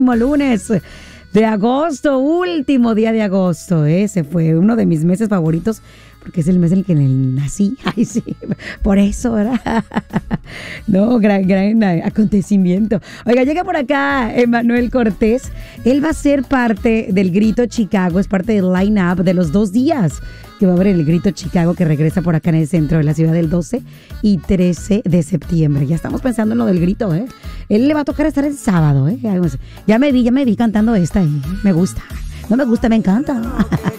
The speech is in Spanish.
lunes de agosto, último día de agosto. Ese fue uno de mis meses favoritos porque es el mes en el que nací. Ay, sí, por eso, ¿verdad? No, gran acontecimiento. Oiga, llega por acá Emanuel Cortés. Él va a ser parte del Grito Chicago, es parte del line-up de los 2 días que va a haber el Grito Chicago, que regresa por acá en el centro de la ciudad el 12 y 13 de septiembre. Ya estamos pensando en lo del grito, ¿eh? Él le va a tocar estar el sábado, ¿eh? Ya me vi cantando esta ahí. Me gusta. No me gusta, me encanta.